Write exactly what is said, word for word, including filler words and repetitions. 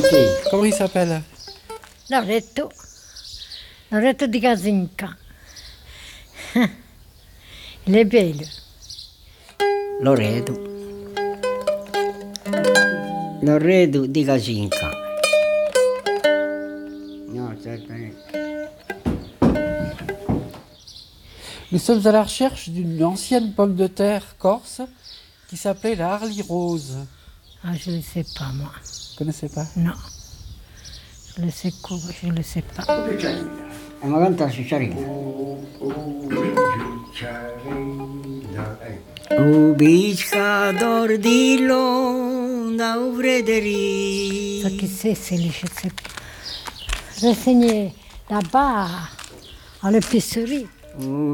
Comment il s'appelle? Loreto. Loreto di Casinca. Il est bello. Loreto. Loreto di Casinca. Non, certamente. Nous sommes à la recherche d'une ancienne pomme de terre corse qui s'appelait la Harly Rose. Ah, je ne sais pas, moi. Vous ne connaissez pas? Non. Je ne sais quoi, je ne sais pas. E ma canta Ciucciarina. O pescador di Londra, o Frederico. Ça qui c'est, c'est les, je ne sais pas. J'ai saigné là-bas à l'épicerie.